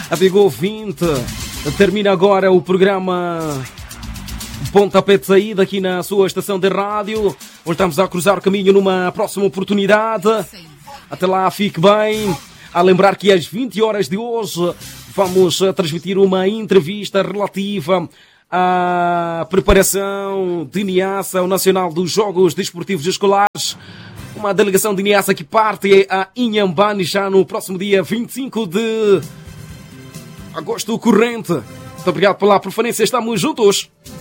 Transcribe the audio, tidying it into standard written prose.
amigo ouvinte. Termina agora o programa Pontapé de Saída aqui na sua estação de rádio. Voltamos a cruzar o caminho numa próxima oportunidade. Até lá, fique bem. A lembrar que às 20 horas de hoje vamos transmitir uma entrevista relativa à preparação de Niassa, o Nacional dos Jogos Desportivos Escolares. Uma delegação de Niassa que parte a Inhambane já no próximo dia 25 de agosto corrente. Muito obrigado pela preferência, estamos juntos.